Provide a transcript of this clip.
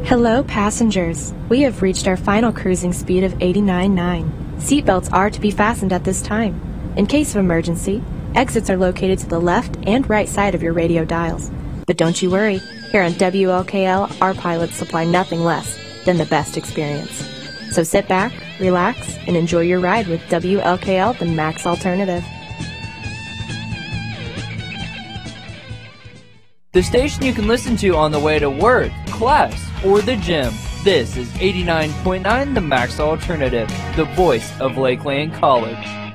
Hello, passengers. We have reached our final cruising speed of 89.9. Seatbelts are to be fastened at this time. In case of emergency, exits are located to the left and right side of your radio dials. But don't you worry, here on WLKL, our pilots supply nothing less than the best experience. So sit back, relax, and enjoy your ride with WLKL, the Max Alternative. The station you can listen to on the way to work, class, or the gym. This is 89.9 The Max Alternative, the voice of Lakeland College.